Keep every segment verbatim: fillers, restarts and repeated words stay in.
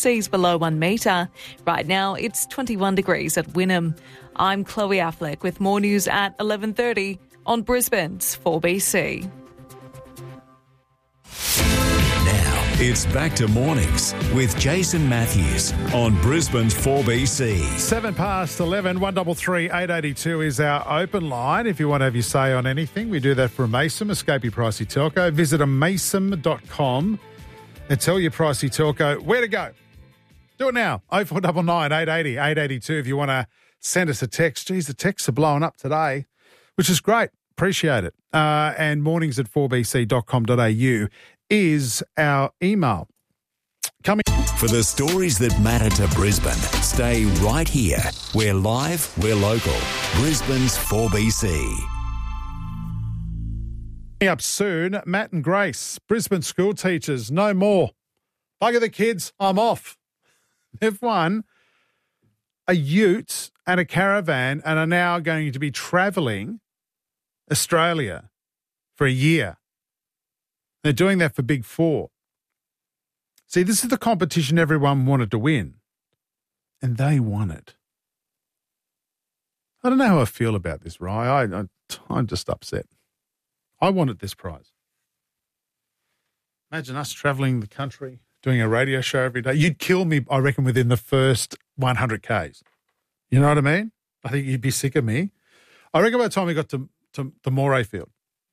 seas below one metre. Right now, it's twenty-one degrees at Wynnum. I'm Chloe Affleck with more news at eleven thirty on Brisbane's four B C. Now, it's back to mornings with Jason Matthews on Brisbane's four B C. Seven past eleven, one double three eight eighty two is our open line. If you want to have your say on anything, we do that for Mason. Escape your pricey telco. Visit a mason dot com and tell your pricey telco where to go. Do it now. oh four nine nine, eight eight zero, eight eight two if you want to send us a text. Geez, the texts are blowing up today, which is great. Appreciate it. Uh, and mornings at four b c dot com dot a u is our email. Coming For the stories that matter to Brisbane, stay right here. We're live, we're local. Brisbane's four B C. up soon, Matt and Grace, Brisbane school teachers, no more. Bugger the kids, I'm off. They've won a ute and a caravan and are now going to be travelling Australia for a year. They're doing that for Big Four. See, this is the competition everyone wanted to win, and they won it. I don't know how I feel about this, Rye. I, I, I'm just upset. I wanted this prize. Imagine us travelling the country, doing a radio show every day. You'd kill me, I reckon, within the first one hundred kays. You know what I mean? I think you'd be sick of me. I reckon by the time we got to, to, to Moray Field,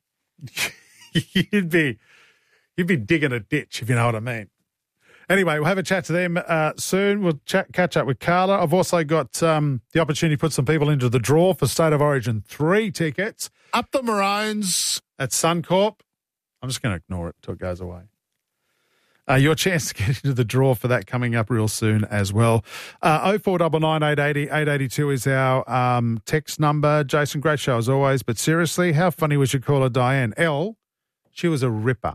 you'd be you'd be digging a ditch, if you know what I mean. Anyway, we'll have a chat to them uh, soon. We'll chat, catch up with Carla. I've also got um, the opportunity to put some people into the draw for State of Origin three tickets. Up the Maroons at Suncorp. I'm just going to ignore it until it goes away. Uh, your chance to get into the draw for that coming up real soon as well. Uh, oh four nine nine, eight eight zero, eight eight two is our um, text number. Jason, great show as always. But seriously, how funny was your caller, Diane? Elle, she was a ripper.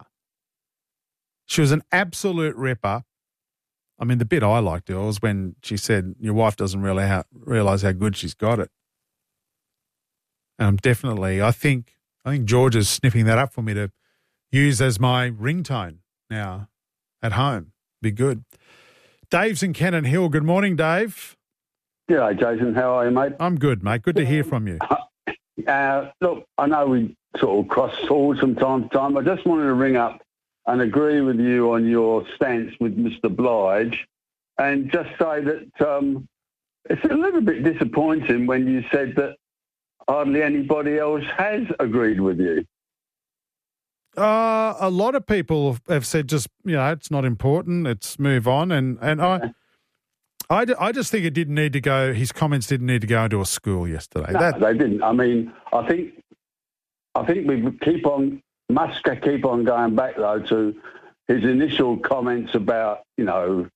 She was an absolute ripper. I mean, the bit I liked her was when she said, your wife doesn't really ha- realise how good she's got it. And I'm definitely, I think, I think George is sniffing that up for me to use as my ringtone now at home. Be good. Dave's in Cannon Hill. Good morning, Dave. G'day, Jason. How are you, mate? I'm good, mate. Good to hear from you. Uh, look, I know we sort of cross swords from time to time. I just wanted to ring up and agree with you on your stance with Mister Blige and just say that um, it's a little bit disappointing when you said that hardly anybody else has agreed with you. Uh, a lot of people have said just, you know, it's not important, it's move on. And, and I, I, I just think it didn't need to go, his comments didn't need to go into a school yesterday. No, that, they didn't. I mean, I think, I think we keep on, must keep on going back, though, to his initial comments about, you know,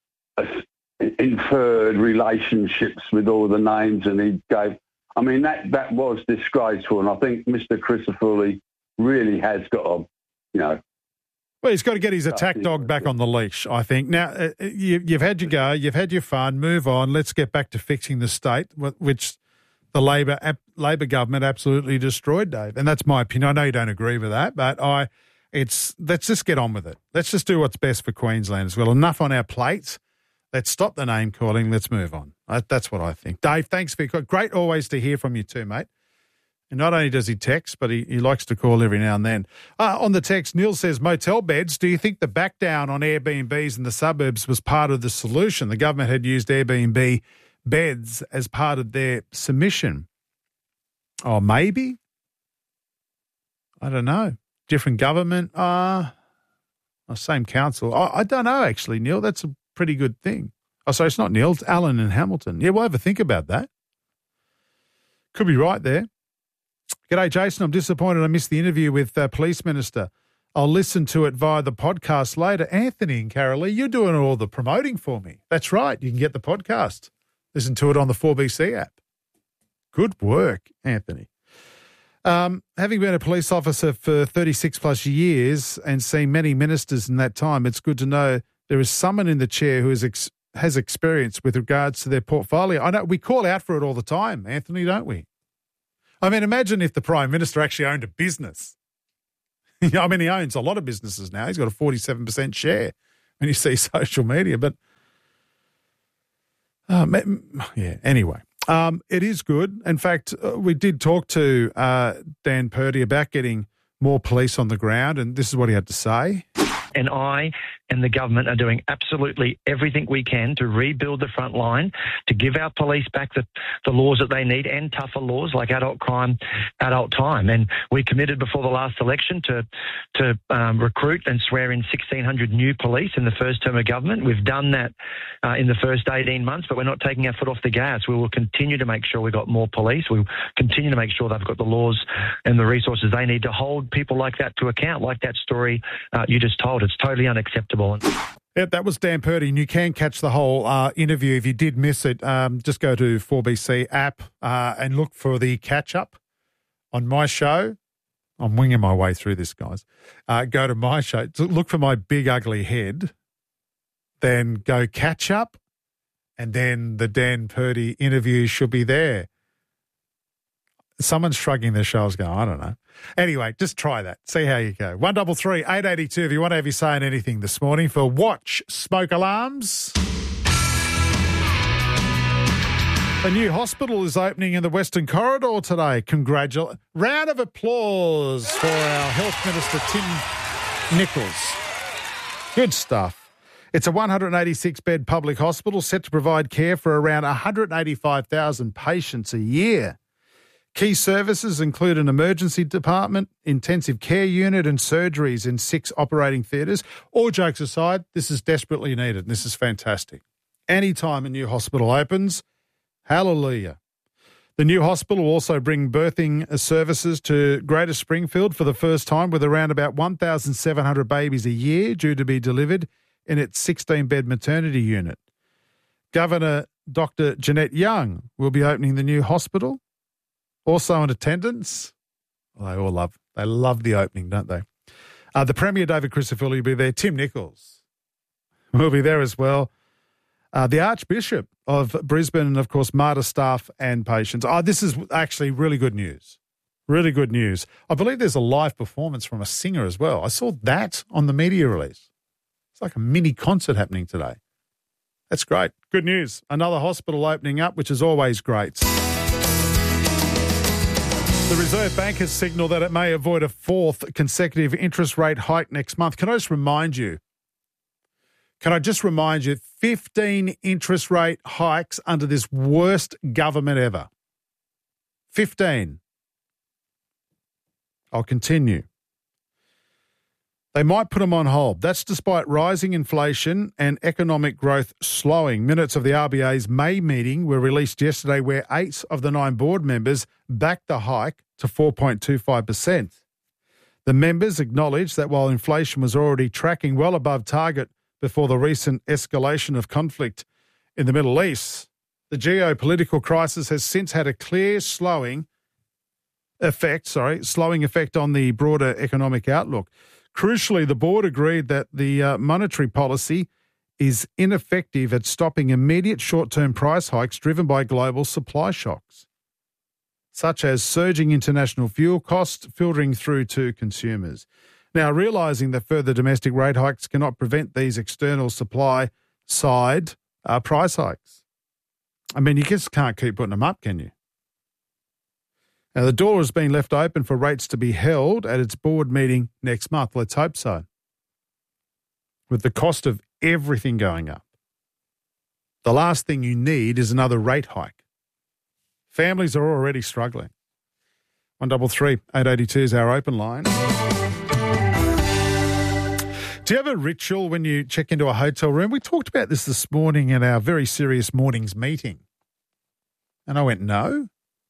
inferred relationships with all the names, and he gave, I mean, that, that was disgraceful, and I think Mister Christopherly really has got to, you know. Well, he's got to get his attack dog back on the leash, I think. Now, uh, you, you've had your go, you've had your fun, move on, let's get back to fixing the state, which the Labor Labor government absolutely destroyed, Dave. And that's my opinion. I know you don't agree with that, but I, it's let's just get on with it. Let's just do what's best for Queensland as well. Enough on our plates. Let's stop the name calling. Let's move on. That's what I think. Dave, thanks for your Great always to hear from you too, mate. And not only does he text, but he, he likes to call every now and then. Uh, on the text, Neil says, motel beds, do you think the back down on Airbnbs in the suburbs was part of the solution? The government had used Airbnb beds as part of their submission. Oh, maybe? I don't know. Different government? Uh, oh, same council. Oh, I don't know, actually, Neil. That's a pretty good thing. Oh, sorry, it's not Neil. It's Alan and Hamilton. Yeah, we'll have a think about that. Could be right there. G'day, Jason. I'm disappointed I missed the interview with uh, Police Minister. I'll listen to it via the podcast later. Anthony and Carolee, you're doing all the promoting for me. That's right. You can get the podcast. Listen to it on the four B C app. Good work, Anthony. Um, having been a police officer for thirty-six plus years and seen many ministers in that time, it's good to know there is someone in the chair who is ex- has experience with regards to their portfolio. I know we call out for it all the time, Anthony, don't we? I mean, imagine if the Prime Minister actually owned a business. I mean, he owns a lot of businesses now. He's got a forty-seven percent share when you see social media. But Um, yeah, anyway. Um, it is good. In fact, uh, we did talk to uh, Dan Purdy about getting more police on the ground, and this is what he had to say. And I and the government are doing absolutely everything we can to rebuild the front line, to give our police back the, the laws that they need and tougher laws like adult crime, adult time. And we committed before the last election to to um, recruit and swear in sixteen hundred new police in the first term of government. We've done that uh, in the first eighteen months, but we're not taking our foot off the gas. We will continue to make sure we've got more police. We'll continue to make sure they've got the laws and the resources they need to hold people like that to account, like that story uh, you just told. It's totally unacceptable. Yep, that was Dan Purdy, and you can catch the whole uh, interview. If you did miss it, um, just go to four B C app uh, and look for the catch-up on my show. I'm winging my way through this, guys. Uh, go to my show. Look for my big, ugly head. Then go catch-up, and then the Dan Purdy interview should be there. Someone's shrugging their shoulders going, I don't know. Anyway, just try that. See how you go. one double three eight eight two if you want to have you saying anything this morning for Watch Smoke Alarms. A new hospital is opening in the Western Corridor today. Congratulations. Round of applause for our Health Minister, Tim Nichols. Good stuff. It's a one hundred eighty-six bed public hospital set to provide care for around one hundred eighty-five thousand patients a year. Key services include an emergency department, intensive care unit and surgeries in six operating theatres. All jokes aside, this is desperately needed and this is fantastic. Anytime a new hospital opens, hallelujah. The new hospital will also bring birthing services to Greater Springfield for the first time, with around about one thousand seven hundred babies a year due to be delivered in its sixteen bed maternity unit. Governor Doctor Jeanette Young will be opening the new hospital. Also in attendance, well, they all love, they love the opening, don't they? Uh, the Premier, David Crisafulli, will be there. Tim Nichols will be there as well. Uh, the Archbishop of Brisbane and, of course, MARTA staff and patients. Oh, this is actually really good news. Really good news. I believe there's a live performance from a singer as well. I saw that on the media release. It's like a mini concert happening today. That's great. Good news. Another hospital opening up, which is always great. The Reserve Bank has signalled that it may avoid a fourth consecutive interest rate hike next month. Can I just remind you, can I just remind you, fifteen interest rate hikes under this worst government ever. fifteen. I'll continue. They might put them on hold. That's despite rising inflation and economic growth slowing. Minutes of the R B A's May meeting were released yesterday, where eight of the nine board members backed the hike to four point two five percent. The members acknowledged that while inflation was already tracking well above target before the recent escalation of conflict in the Middle East, the geopolitical crisis has since had a clear slowing effect, sorry, slowing effect on the broader economic outlook. Crucially, the board agreed that the uh, monetary policy is ineffective at stopping immediate short-term price hikes driven by global supply shocks, such as surging international fuel costs filtering through to consumers. Now, realising that further domestic rate hikes cannot prevent these external supply side uh, price hikes. I mean, you just can't keep putting them up, can you? Now, the door has been left open for rates to be held at its board meeting next month. Let's hope so. With the cost of everything going up, the last thing you need is another rate hike. Families are already struggling. one double three eight eight two is our open line. Do you have a ritual when you check into a hotel room? We talked about this this morning in our very serious morning's meeting. And I went, no.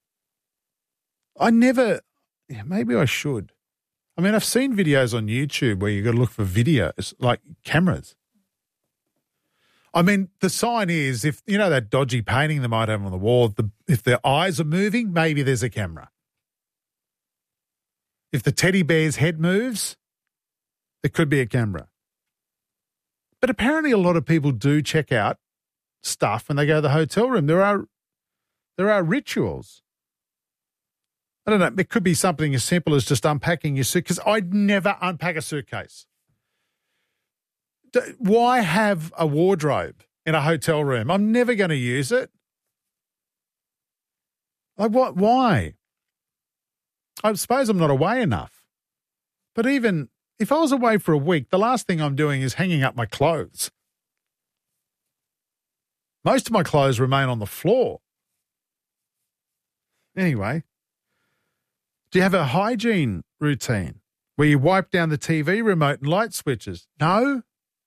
I never, yeah, maybe I should. I mean, I've seen videos on YouTube where you've got to look for videos, like cameras. I mean, the sign is, if you know that dodgy painting they might have on the wall, the, if their eyes are moving, maybe there's a camera. If the teddy bear's head moves, there could be a camera. But apparently a lot of people do check out stuff when they go to the hotel room. There are, there are rituals. I don't know, it could be something as simple as just unpacking your suitcase. I'd never unpack a suitcase. Why have a wardrobe? in a hotel room. I'm never going to use it. Like, what? Why? I suppose I'm not away enough. But even if I was away for a week, the last thing I'm doing is hanging up my clothes. Most of my clothes remain on the floor. Anyway, do you have a hygiene routine where you wipe down the T V remote and light switches? No?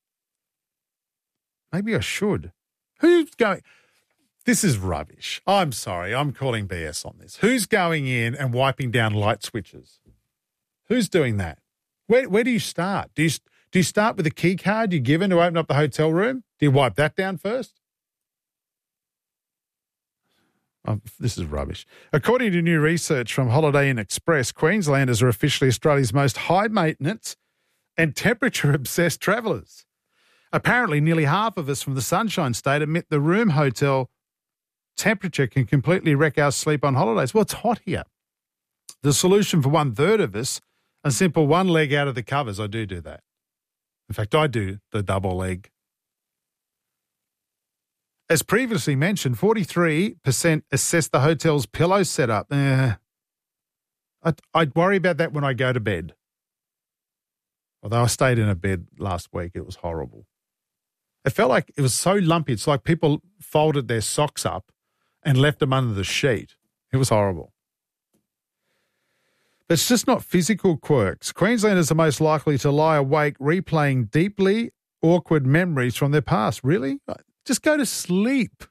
Maybe I should. Who's going... This is rubbish. I'm sorry. I'm calling B S on this. Who's going in and wiping down light switches? Who's doing that? Where where do you start? Do you, do you start with a key card you're given to open up the hotel room? Do you wipe that down first? Oh, this is rubbish. According to new research from Holiday Inn Express, Queenslanders are officially Australia's most high-maintenance and temperature-obsessed travellers. Apparently, nearly half of us from the Sunshine State admit the room hotel temperature can completely wreck our sleep on holidays. Well, it's hot here. The solution for one-third of us, a simple one leg out of the covers. I do do that. In fact, I do the double leg. As previously mentioned, forty-three percent assess the hotel's pillow setup. Eh, I'd, I'd worry about that when I go to bed. Although I stayed in a bed last week, it was horrible. It felt like it was so lumpy. It's like people folded their socks up and left them under the sheet. It was horrible. But it's just not physical quirks. Queenslanders are most likely to lie awake replaying deeply awkward memories from their past. Really? Just go to sleep.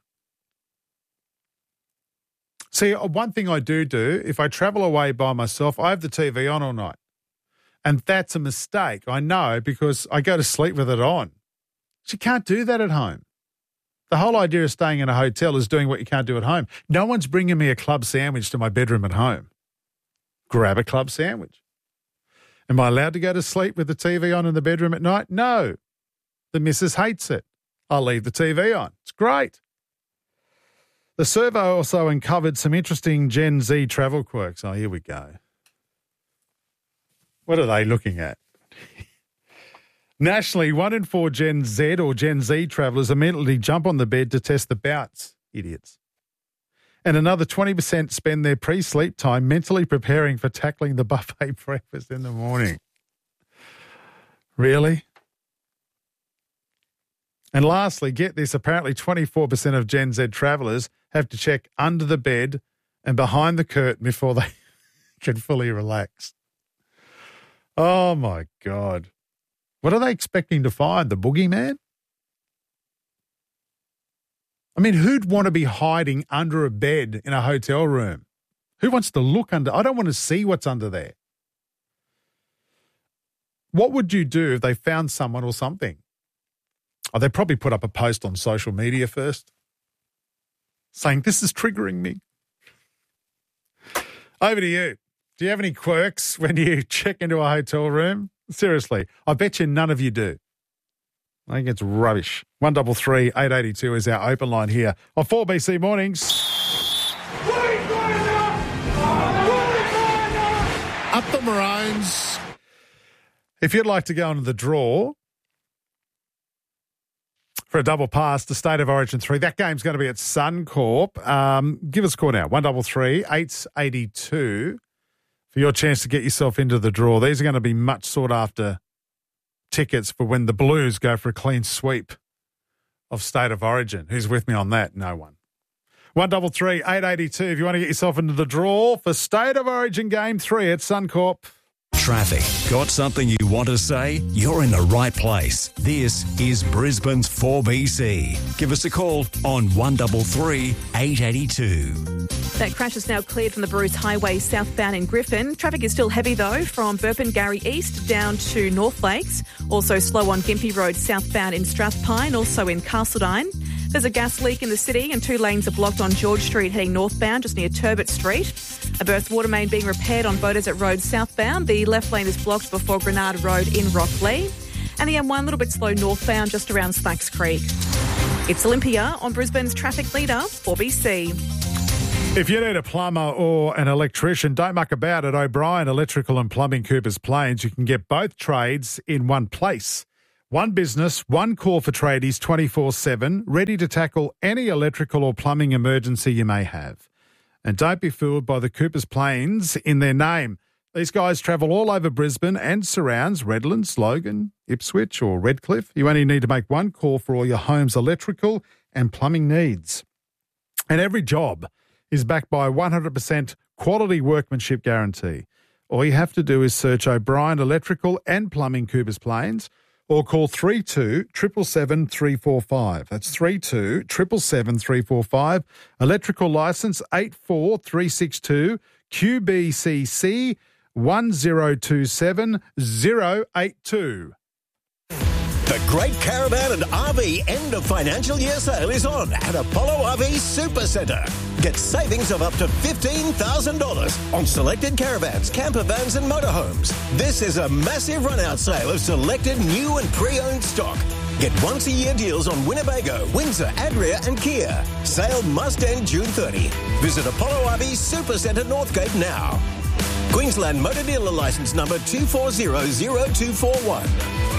See, one thing I do do, if I travel away by myself, I have the T V on all night. And that's a mistake, I know, because I go to sleep with it on. But you can't do that at home. The whole idea of staying in a hotel is doing what you can't do at home. No one's bringing me a club sandwich to my bedroom at home. Grab a club sandwich. Am I allowed to go to sleep with the T V on in the bedroom at night? No. The missus hates it. I'll leave the T V on. It's great. The survey also uncovered some interesting Gen Z travel quirks. Oh, here we go. What are they looking at? Nationally, one in four Gen Z or Gen Z travellers immediately jump on the bed to test the bouts. Idiots. And another twenty percent spend their pre-sleep time mentally preparing for tackling the buffet breakfast in the morning. Really? And lastly, get this, apparently twenty-four percent of Gen Z travellers have to check under the bed and behind the curtain before they can fully relax. Oh, my God. What are they expecting to find? The boogeyman? I mean, who'd want to be hiding under a bed in a hotel room? Who wants to look under? I don't want to see what's under there. What would you do if they found someone or something? Oh, they'd probably put up a post on social media first saying, this is triggering me. Over to you. Do you have any quirks when you check into a hotel room? Seriously, I bet you none of you do. I think it's rubbish. one double three eight eight two is our open line here on four B C Mornings. Up the Maroons. If you'd like to go into the draw for a double pass to State of Origin three, that game's going to be at Suncorp. Um, give us a call now, one double three eight eight two. For your chance to get yourself into the draw. These are going to be much sought after tickets for when the Blues go for a clean sweep of State of Origin. Who's with me on that? No one. one double three eight eight two if you want to get yourself into the draw for State of Origin Game three at Suncorp. Traffic. Got something you want to say? You're in the right place. This is Brisbane's four B C. Give us a call on one double three eight eight two. That crash is now cleared from the Bruce Highway southbound in Griffin. Traffic is still heavy though from Burpengary East down to North Lakes. Also slow on Gympie Road southbound in Strathpine, also in Castledine. There's a gas leak in the city and two lanes are blocked on George Street heading northbound just near Turbot Street. A burst water main being repaired on Beaudesert Road southbound. The left lane is blocked before Granada Road in Rocklea. And the M one a little bit slow northbound just around Slacks Creek. It's Olympia on Brisbane's traffic leader, four B C. If you need a plumber or an electrician, don't muck about at O'Brien Electrical and Plumbing Coopers Plains. You can get both trades in one place. One business, one call for tradies twenty-four seven, ready to tackle any electrical or plumbing emergency you may have. And don't be fooled by the Coopers Plains in their name. These guys travel all over Brisbane and surrounds, Redlands, Logan, Ipswich or Redcliffe. You only need to make one call for all your home's electrical and plumbing needs. And every job is backed by a one hundred percent quality workmanship guarantee. All you have to do is search O'Brien Electrical and Plumbing Coopers Plains or call three two seven seven three four five. That's three two seven seven three four five. Electrical licence eight four three six two Q B C C one zero two seven zero eight two. The Great Caravan and R V end of financial year sale is on at Apollo R V Supercentre. Get savings of up to fifteen thousand dollars on selected caravans, camper vans and motorhomes. This is a massive run-out sale of selected new and pre-owned stock. Get once-a-year deals on Winnebago, Windsor, Adria and Kia. Sale must end June thirtieth. Visit Apollo R V Supercentre Northgate now. Queensland Motor Dealer Licence number two four zero zero two four one.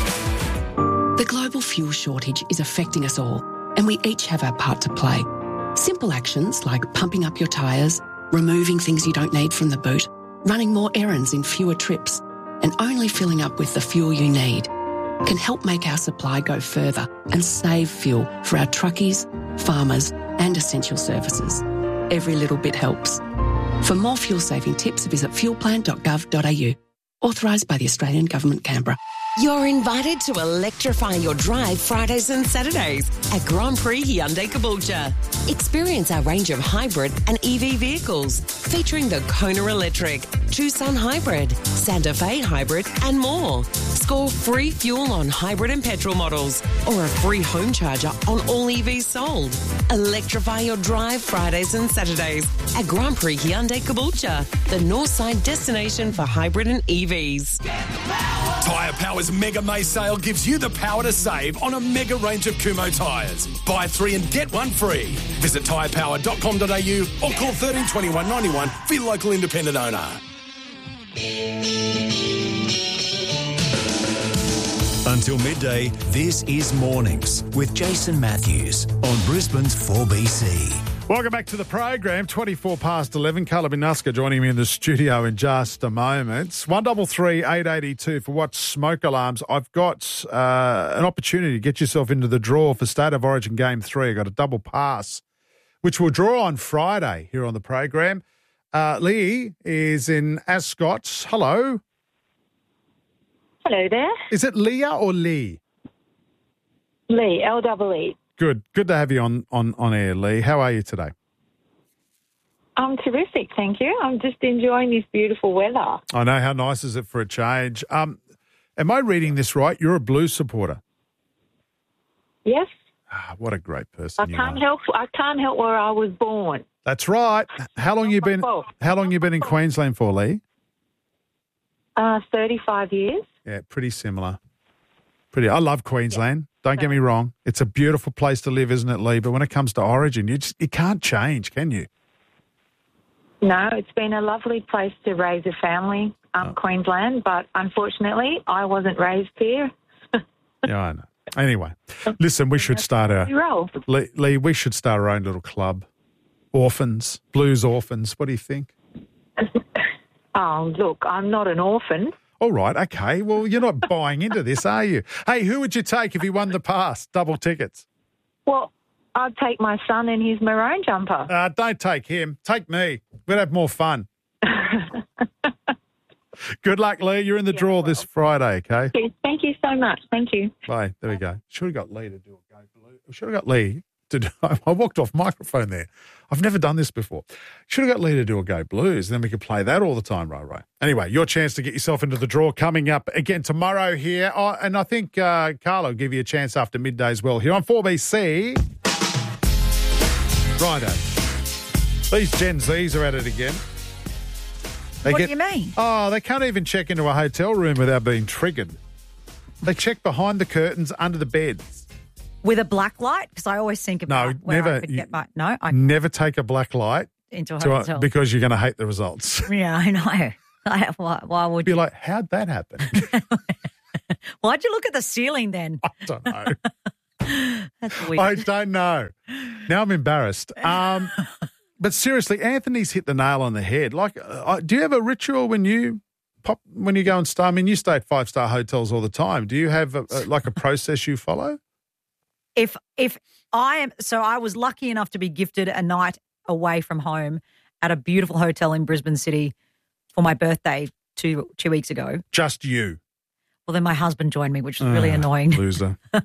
The global fuel shortage is affecting us all, and we each have our part to play. Simple actions like pumping up your tyres, removing things you don't need from the boot, running more errands in fewer trips, and only filling up with the fuel you need can help make our supply go further and save fuel for our truckies, farmers, and essential services. Every little bit helps. For more fuel-saving tips, visit fuel plan dot gov dot a u. Authorised by the Australian Government, Canberra. You're invited to electrify your drive Fridays and Saturdays at Grand Prix Hyundai Caboolture. Experience our range of hybrid and E V vehicles featuring the Kona Electric, Tucson Hybrid, Santa Fe Hybrid and more. Score free fuel on hybrid and petrol models or a free home charger on all E Vs sold. Electrify your drive Fridays and Saturdays at Grand Prix Hyundai Caboolture, the Northside destination for hybrid and E Vs. Tyre Power's Mega May sale gives you the power to save on a mega range of Kumho tyres. Buy three and get one free. Visit tyre power dot com dot a u or call thirteen twenty-one ninety-one for your local independent owner. Until midday, this is Mornings with Jason Matthews on Brisbane's four B C. Welcome back to the program. twenty-four past eleven. Carla Binuska joining me in the studio in just a moment. one three three eight eight two for what smoke alarms. I've got uh, an opportunity to get yourself into the draw for State of Origin Game three. I've got a double pass, which we'll draw on Friday here on the program. Uh, Lee is in Ascot. Hello. Hello there. Is it Leah or Lee? Lee, L E E. Good. Good to have you on, on, on air, Lee. How are you today? I'm terrific, thank you. I'm just enjoying this beautiful weather. I know. How nice is it for a change? Um, am I reading this right? You're a Blues supporter. Yes. Ah, what a great person I you can't are. help. I can't help where I was born. That's right. How long you been? How long you been in Queensland for, Lee? Uh, thirty-five years. Yeah, pretty similar. Pretty. I love Queensland. Don't get me wrong. It's a beautiful place to live, isn't it, Lee? But when it comes to Origin, you just you can't change, can you? No, it's been a lovely place to raise a family, um, oh. Queensland. But unfortunately, I wasn't raised here. Yeah, I know. Anyway, listen, we should start our Lee, Lee. We should start our own little club, orphans, Blues orphans. What do you think? Oh, look, I'm not an orphan. All right, okay. Well, you're not buying into this, are you? Hey, who would you take if you won the pass? Double tickets. Well, I'd take my son in his maroon jumper. Uh, don't take him. Take me. We'd have more fun. Good luck, Lee. You're in the yeah, draw well. this Friday, okay? Thank you so much. Thank you. Bye. There we go. Should have got Lee to do a go blue. Should have got Lee to do, I walked off microphone there. I've never done this before. Should have got Lee to do a Go Blues, and then we could play that all the time, right, right. Anyway, your chance to get yourself into the draw coming up again tomorrow here. Oh, and I think uh, Carlo will give you a chance after midday as well here on four B C. Righto. These Gen Zs are at it again. They what get, do you mean? Oh, they can't even check into a hotel room without being triggered. They check behind the curtains, under the beds. With a black light? Because I always think about no, where never, I could get my... No, I never take a black light into a to hotel. A, because you're going to hate the results. Yeah, I know. I, why, why would Be you? like, how'd that happen? Why'd you look at the ceiling then? I don't know. That's weird. I don't know. Now I'm embarrassed. Um, but seriously, Anthony's hit the nail on the head. Like, uh, do you have a ritual when you pop when you go and stay? I mean, you stay at five star hotels all the time. Do you have a, a, like a process you follow? If if I am so, I was lucky enough to be gifted a night away from home at a beautiful hotel in Brisbane City for my birthday two two weeks ago. Just you. Well, then my husband joined me, which was really Ah, annoying. Loser. uh,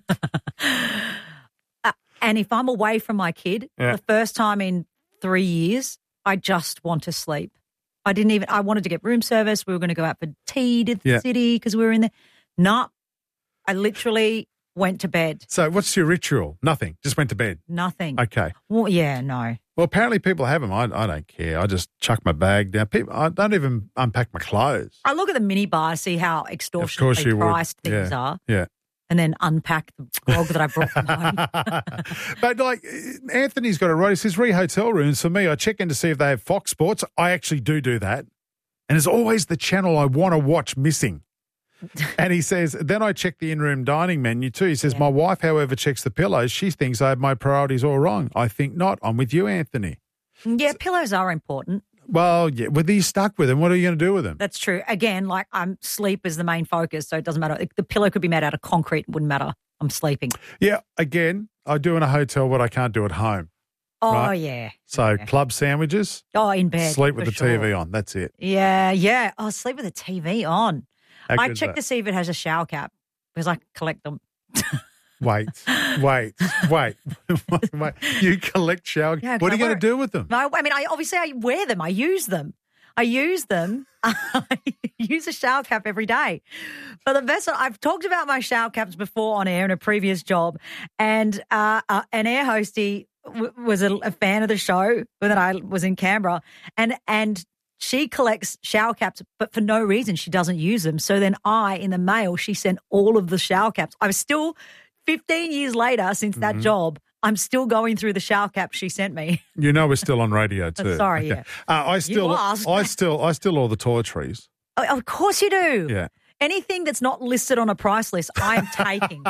and if I'm away from my kid, Yeah. the first time in three years, I just want to sleep. I didn't even, I wanted to get room service. We were going to go out for tea to the Yeah. city because we were in there. No, I literally went to bed. So what's your ritual? Nothing. Just went to bed. Nothing. Okay. Well, yeah, no. Well, apparently people have them. I, I don't care. I just chuck my bag down. People, I don't even unpack my clothes. I look at the mini bar, see how Of course extortionately you would. priced things Yeah. are, Yeah. and then unpack the grog that I brought from home. But like Anthony's got it right. He says, re hotel rooms for me, I check in to see if they have Fox Sports. I actually do do that. And there's always the channel I want to watch missing. And he says, then I check the in-room dining menu too. He says, Yeah. my wife, however, checks the pillows. She thinks I have my priorities all wrong. I think not. I'm with you, Anthony. Yeah, pillows are important. Well, yeah, whether you're stuck with them, what are you going to do with them? That's true. Again, like I'm sleep is the main focus, so it doesn't matter. The pillow could be made out of concrete, it wouldn't matter. I'm sleeping. Yeah, again, I do in a hotel what I can't do at home. Oh, Right. yeah. So Yeah. club sandwiches, Oh, in bed. sleep with for the sure. T V on. That's it. Yeah, yeah. Oh, sleep with the T V on. How I good's check that? to see if it has a shower cap because I collect them. Wait, wait, wait, wait. You collect shower. Yeah, what are you I going to wear- do with them? No, I mean, I obviously I wear them. I use them. I use them. I use a shower cap every day. But the best, I've talked about my shower caps before on air in a previous job, and uh, uh, an air hostie w- was a, a fan of the show when I was in Canberra, and and she collects shower caps, but for no reason she doesn't use them. So then I, in the mail, she sent all of the shower caps. I was still fifteen years later since that Mhm. job. I'm still going through the shower caps she sent me. You know we're still on radio too. Sorry, yeah. Uh, I still, asked. I still, I still all the toiletries. Oh, of course you do. Yeah. Anything that's not listed on a price list, I'm taking.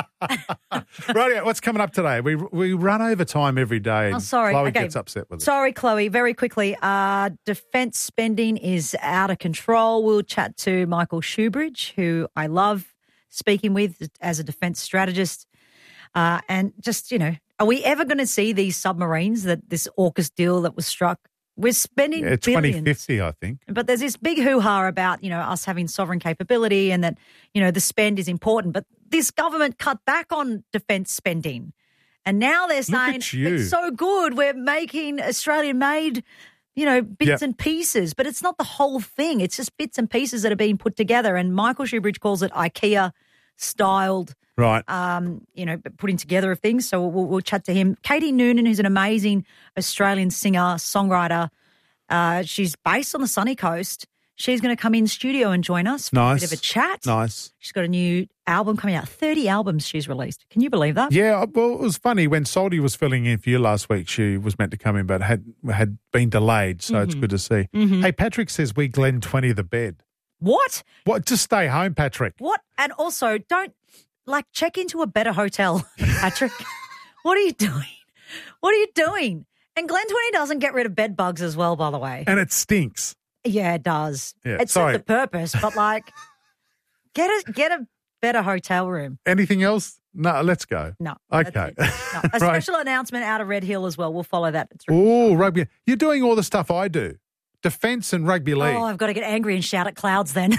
Right. What's coming up today? We we run over time every day. And Oh, sorry. Chloe Okay. gets upset with it. Sorry, Chloe. Very quickly, uh, defence spending is out of control. We'll chat to Michael Shoebridge, who I love speaking with as a defence strategist. Uh, and just, you know, are we ever going to see these submarines, that this AUKUS deal that was struck? We're spending Yeah, twenty billions. fifty, I think. But there's this big hoo-ha about, you know, us having sovereign capability and that, you know, the spend is important. But this government cut back on defence spending. And now they're saying at you. it's so good, we're making Australian-made, you know, bits Yep. and pieces. But it's not the whole thing. It's just bits and pieces that are being put together. And Michael Shoebridge calls it IKEA-styled, Right. um, you know, putting together of things. So we'll, we'll chat to him. Katie Noonan, who's an amazing Australian singer, songwriter. Uh, she's based on the sunny coast. She's going to come in studio and join us for Nice. a bit of a chat. Nice. She's got a new album coming out. thirty albums she's released. Can you believe that? Yeah, well, it was funny when Salty was filling in for you last week. She was meant to come in, but had had been delayed. So it's Mhm. good to see. Mhm. Hey, Patrick says we Glen twenty the bed. What? What? Just stay home, Patrick. What? And also, don't, like, check into a better hotel, Patrick. What are you doing? What are you doing? And Glen twenty doesn't get rid of bed bugs as well, by the way. And it stinks. Yeah, it does. Yeah, it sorry. serves the purpose, but, like, get a, get a better hotel room. Anything else? No, let's go. No. Okay. No. A Right. special announcement out of Red Hill as well. We'll follow that. through. Oh, rugby. You're doing all the stuff I do. Defence and rugby league. Oh, I've got to get angry and shout at clouds then.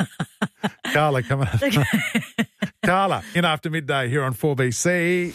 Carla, come on. Carla, in after midday here on four B C.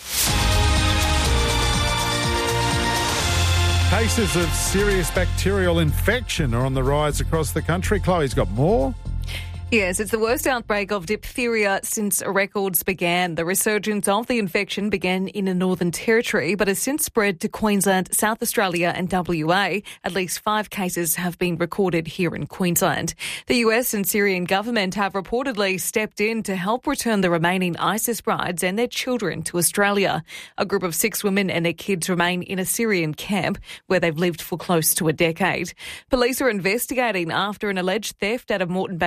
Cases of serious bacterial infection are on the rise across the country. Chloe's got more. Yes, it's the worst outbreak of diphtheria since records began. The resurgence of the infection began in the Northern Territory, but has since spread to Queensland, South Australia and W A. At least five cases have been recorded here in Queensland. The U S and Syrian government have reportedly stepped in to help return the remaining ISIS brides and their children to Australia. A group of six women and their kids remain in a Syrian camp where they've lived for close to a decade. Police are investigating after an alleged theft at a Moreton Bay business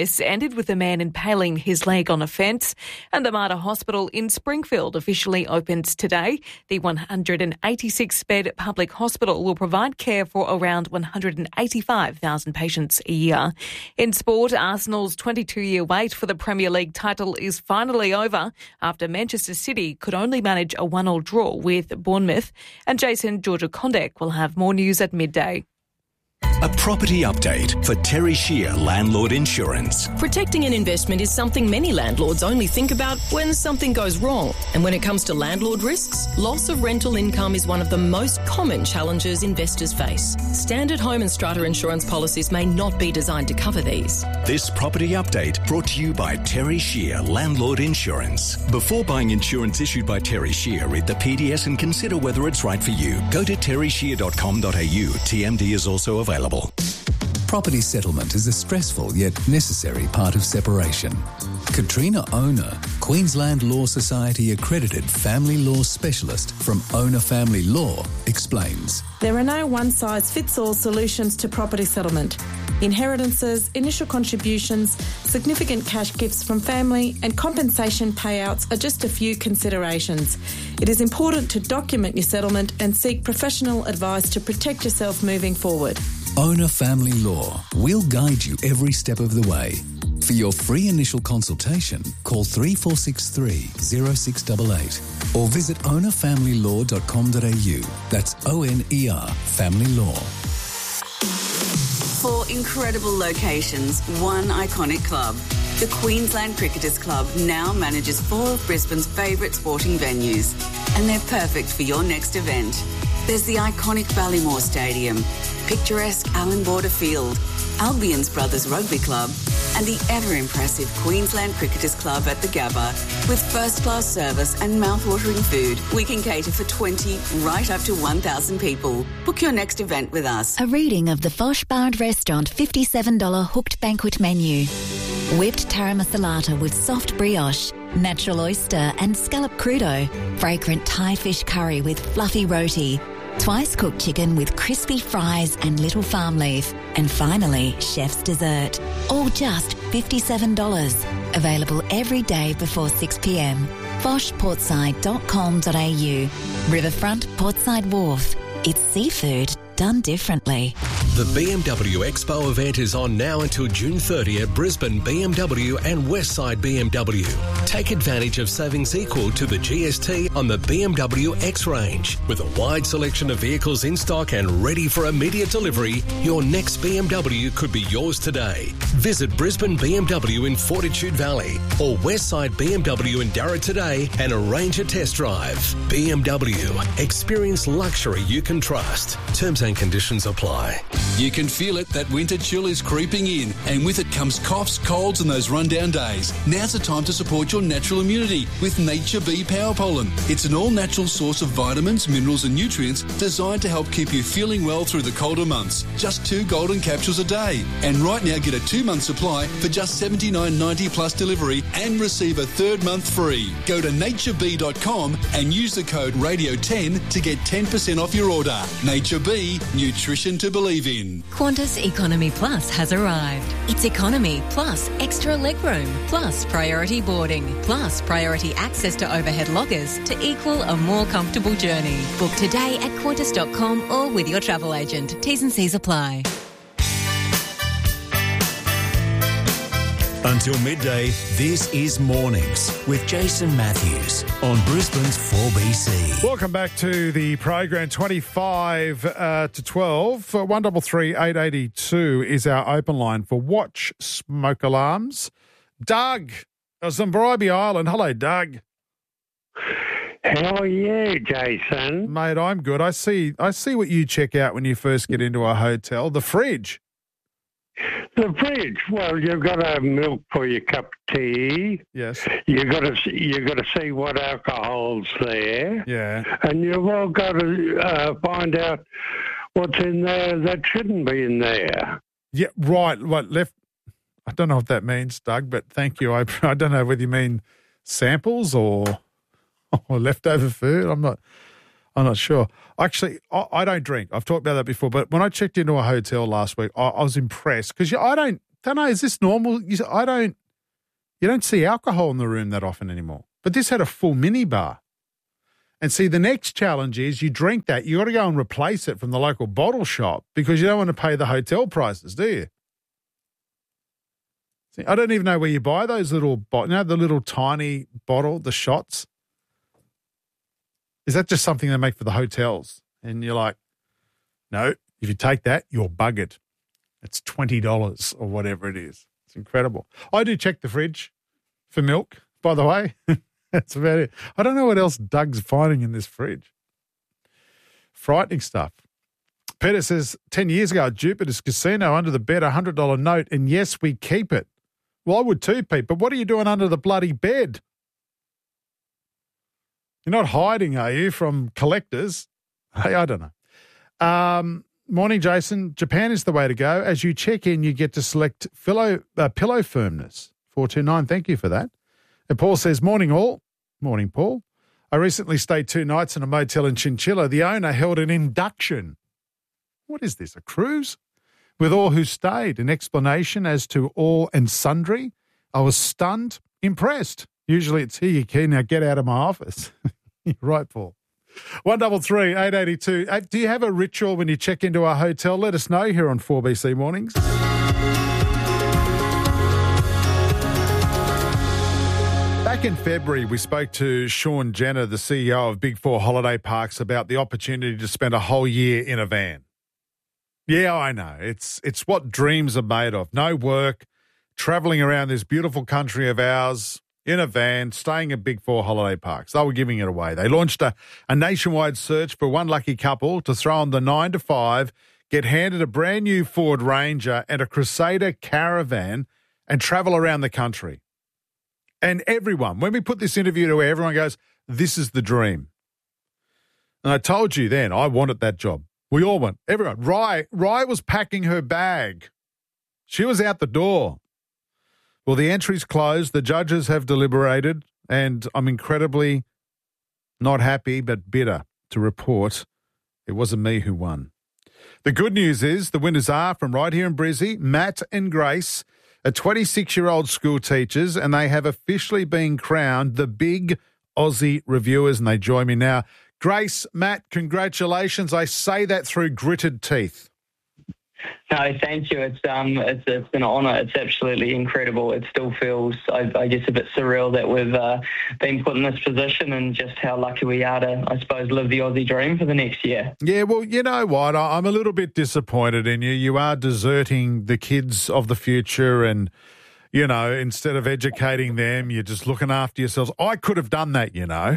protests ended with a man impaling his leg on a fence. And the Mater Hospital in Springfield officially opens today. The one hundred eighty-six bed public hospital will provide care for around one hundred eighty-five thousand patients a year. In sport, Arsenal's twenty-two-year wait for the Premier League title is finally over after Manchester City could only manage a one-all draw with Bournemouth. And Jason Georgia-Kondek will have more news at midday. A property update for Terry Shear Landlord Insurance. Protecting an investment is something many landlords only think about when something goes wrong. And when it comes to landlord risks, loss of rental income is one of the most common challenges investors face. Standard home and strata insurance policies may not be designed to cover these. This property update brought to you by Terry Shear Landlord Insurance. Before buying insurance issued by Terry Shear, read the P D S and consider whether it's right for you. Go to terry shear dot com dot a u. T M D is also available. Property settlement is a stressful yet necessary part of separation. Katrina Owner, Queensland Law Society accredited family law specialist from Owner Family Law, explains. There are no one-size-fits-all solutions to property settlement. Inheritances, initial contributions, significant cash gifts from family and compensation payouts are just a few considerations. It is important to document your settlement and seek professional advice to protect yourself moving forward. Owner Family Law. We'll guide you every step of the way. For your free initial consultation, call three four six three, zero six eight eight or visit owner family law dot com dot a u. That's O N E R Family Law. Four incredible locations, one iconic club. The Queensland Cricketers Club now manages four of Brisbane's favourite sporting venues, and they're perfect for your next event. There's the iconic Ballymore Stadium, picturesque Allan Border Field, Albion's Brothers Rugby Club, and the ever-impressive Queensland Cricketers Club at the Gabba. With first-class service and mouth-watering food, we can cater for twenty, right up to one thousand people. Book your next event with us. A reading of the Fosh Bar and Restaurant fifty-seven dollars hooked banquet menu. Whipped tara masalata with soft brioche, natural oyster and scallop crudo, fragrant Thai fish curry with fluffy roti, twice cooked chicken with crispy fries and little farm leaf, and finally, chef's dessert. All just fifty-seven dollars. Available every day before six p m. fosh portside dot com dot a u. Riverfront Portside Wharf. It's seafood done differently. The B M W Expo event is on now until June thirtieth at Brisbane B M W and Westside B M W. Take advantage of savings equal to the G S T on the B M W X range. With a wide selection of vehicles in stock and ready for immediate delivery, your next B M W could be yours today. Visit Brisbane B M W in Fortitude Valley or Westside B M W in Darra today and arrange a test drive. B M W. Experience luxury you can trust. Terms and conditions apply. You can feel it, that winter chill is creeping in, and with it comes coughs, colds and those rundown days. Now's the time to support your natural immunity with Nature Bee Power Pollen. It's an all-natural source of vitamins, minerals and nutrients designed to help keep you feeling well through the colder months. Just two golden capsules a day. And right now get a two-month supply for just seventy-nine ninety plus delivery and receive a third month free. Go to nature bee dot com and use the code radio ten to get ten percent off your order. Nature Bee, nutrition to believe in. Qantas Economy Plus has arrived. It's economy plus extra legroom, plus priority boarding, plus priority access to overhead lockers to equal a more comfortable journey. Book today at qantas dot com or with your travel agent. T's and C's apply. Until midday, this is Mornings with Jason Matthews on Brisbane's four B C. Welcome back to the program. twenty-five uh, to twelve. one three three, eight eight two is our open line for watch smoke alarms. Doug of Zimbribey Island. Hello, Doug. How are you, Jason? Mate, I'm good. I see I see what you check out when you first get into a hotel. The fridge. The fridge. Well, you've got to have milk for your cup of tea. Yes. You've got to you got to see what alcohol's there. Yeah. And you've all got to uh, find out what's in there that shouldn't be in there. Yeah. Right. What left? I don't know what that means, Doug. But thank you. I I don't know whether you mean samples or or leftover food. I'm not. I'm not sure. Actually, I, I don't drink. I've talked about that before. But when I checked into a hotel last week, I, I was impressed because I don't don't know, is this normal? You, I don't, you don't see alcohol in the room that often anymore. But this had a full mini bar. And see, the next challenge is you drink that, you got to go and replace it from the local bottle shop because you don't want to pay the hotel prices, do you? See, I don't even know where you buy those little, you know, the little tiny bottle, the shots. Is that just something they make for the hotels? And you're like, no, if you take that, you're buggered. It's twenty dollars or whatever it is. It's incredible. I do check the fridge for milk, by the way. That's about it. I don't know what else Doug's finding in this fridge. Frightening stuff. Peter says, ten years ago at Jupiter's Casino, under the bed, a one hundred dollars note, and yes, we keep it. Well, I would too, Pete, but what are you doing under the bloody bed? You're not hiding, are you, from collectors? Hey, I don't know. Um, morning, Jason. Japan is the way to go. As you check in, you get to select pillow, uh, pillow firmness. four two nine, thank you for that. And Paul says, morning all. Morning, Paul. I recently stayed two nights in a motel in Chinchilla. The owner held an induction. What is this, a cruise? With all who stayed, an explanation as to all and sundry. I was stunned, impressed. Usually it's here you key, now get out of my office. You're right, Paul. one double three, eight eighty-two. Do you have a ritual when you check into our hotel? Let us know here on four B C Mornings. Back in February, we spoke to Sean Jenner, the C E O of Big Four Holiday Parks, about the opportunity to spend a whole year in a van. Yeah, I know. It's it's what dreams are made of. No work, travelling around this beautiful country of ours in a van, staying at Big Four Holiday Parks. They were giving it away. They launched a, a nationwide search for one lucky couple to throw on the nine to five, get handed a brand new Ford Ranger and a Crusader Caravan and travel around the country. And everyone, when we put this interview to air, everyone goes, this is the dream. And I told you then, I wanted that job. We all went. Everyone. Rye, Rye was packing her bag. She was out the door. Well, the entry's closed. The judges have deliberated, and I'm incredibly not happy but bitter to report it wasn't me who won. The good news is the winners are from right here in Brizzy, Matt and Grace, are twenty-six-year-old school teachers, and they have officially been crowned the Big Aussie Reviewers, and they join me now. Grace, Matt, congratulations. I say that through gritted teeth. No, thank you. It's um, it's it's an honour. It's absolutely incredible. It still feels, I, I guess, a bit surreal that we've uh, been put in this position, and just how lucky we are to, I suppose, live the Aussie dream for the next year. Yeah, well, you know what? I'm a little bit disappointed in you. You are deserting the kids of the future, and you know, instead of educating them, you're just looking after yourselves. I could have done that, you know.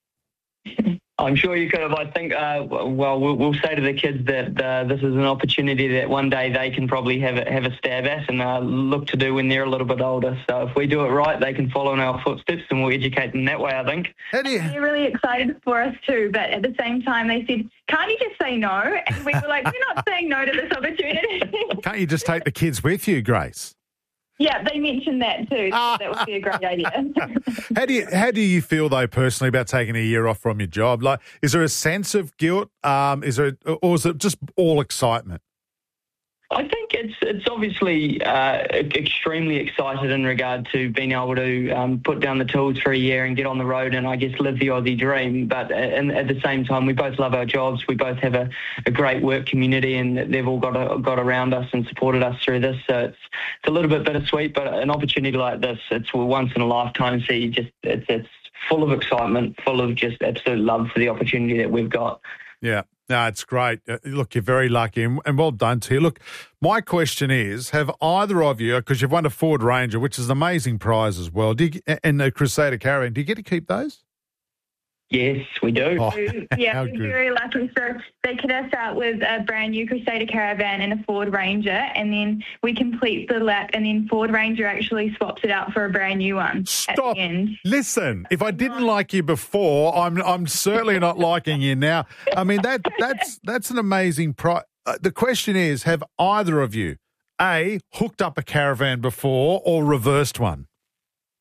I'm sure you could have. I think, uh, well, well, we'll say to the kids that uh, this is an opportunity that one day they can probably have a, have a stab at and uh, look to do when they're a little bit older. So if we do it right, they can follow in our footsteps, and we'll educate them that way, I think. They're really excited for us too, but at the same time they said, can't you just say no? And we were like, we're not saying no to this opportunity. Can't you just take the kids with you, Grace? Yeah, they mentioned that too. So that would be a great idea. How do you how do you feel though personally about taking a year off from your job? Like, is there a sense of guilt? Um, is there, or is it just all excitement? I think it's it's obviously uh, extremely excited in regard to being able to um, put down the tools for a year and get on the road and I guess live the Aussie dream. But and at the same time, we both love our jobs. We both have a, a great work community, and they've all got a, got around us and supported us through this. So it's it's a little bit bittersweet, but an opportunity like this, it's once in a lifetime. So you just it's it's full of excitement, full of just absolute love for the opportunity that we've got. Yeah. No, it's great. Uh, look, you're very lucky and, and well done to you. Look, my question is, have either of you, because you've won a Ford Ranger, which is an amazing prize as well, do you, and the Crusader Caravan, do you get to keep those? Yes, we do. Oh, yeah, how we're good. very lucky. So they kit us out with a brand new Crusader Caravan and a Ford Ranger, and then we complete the lap, and then Ford Ranger actually swaps it out for a brand new one. Stop. At the end. Listen, if I didn't like you before, I'm I'm certainly not liking you now. I mean, that that's that's an amazing prize. Uh, the question is, have either of you, A, hooked up a caravan before or reversed one?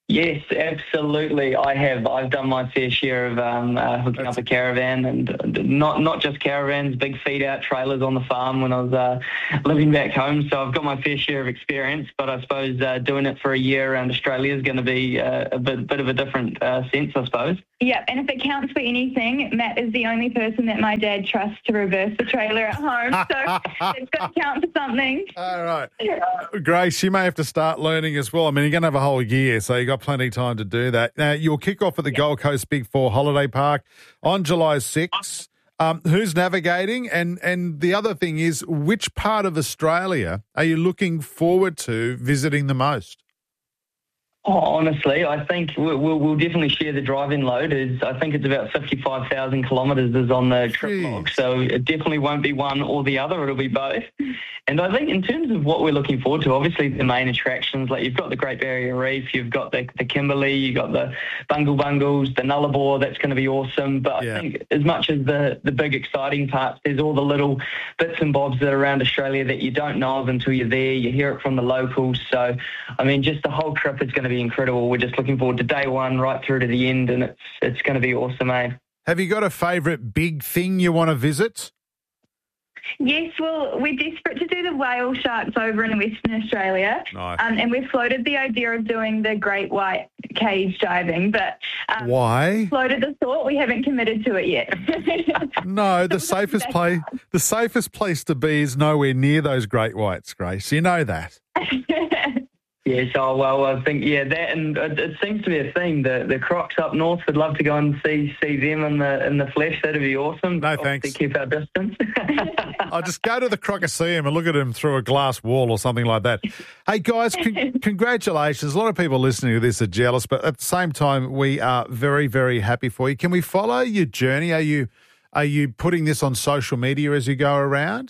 Yes, absolutely. I have. I've done my fair share of um, uh, hooking That's up a caravan, and not not just caravans, big feed-out trailers on the farm when I was uh, living back home. So I've got my fair share of experience, but I suppose uh, doing it for a year around Australia is going to be uh, a bit, bit of a different uh, sense, I suppose. Yeah, and if it counts for anything, Matt is the only person that my dad trusts to reverse the trailer at home, so it's got to count for something. All right. Grace, you may have to start learning as well. I mean, you're going to have a whole year, so you've got plenty of time to do that. Now, you'll kick off at the yeah. Gold Coast Big Four Holiday Park on July sixth. Um, who's navigating? And, and the other thing is, which part of Australia are you looking forward to visiting the most? Oh, honestly, I think we'll, we'll, we'll definitely share the drive-in load. It's, I think it's about fifty-five thousand kilometres is on the trip log, so it definitely won't be one or the other. It'll be both. And I think in terms of what we're looking forward to, obviously the main attractions, like you've got the Great Barrier Reef, you've got the, the Kimberley, you've got the Bungle Bungles, the Nullarbor, that's going to be awesome. But yeah. I think as much as the, the big exciting parts, there's all the little bits and bobs that are around Australia that you don't know of until you're there. You hear it from the locals. So, I mean, just the whole trip is going to be incredible. We're just looking forward to day one right through to the end, and it's it's going to be awesome, eh? Have you got a favourite big thing you want to visit? Yes, well, we're desperate to do the whale sharks over in Western Australia. Nice. Um, and we've floated the idea of doing the great white cage diving, but um, why? Floated the thought, we haven't committed to it yet. No, the safest place the safest place to be is nowhere near those great whites, Grace. You know that. Yes, oh, well, I think, yeah, that, and it, it seems to be a theme. The the Crocs up north would love to go and see see them in the in the flesh. That'd be awesome. No, thanks. To keep our distance. I'll just go to the Crocoseum and look at them through a glass wall or something like that. Hey, guys, con- congratulations. A lot of people listening to this are jealous, but at the same time, we are very, very happy for you. Can we follow your journey? Are you are you putting this on social media as you go around?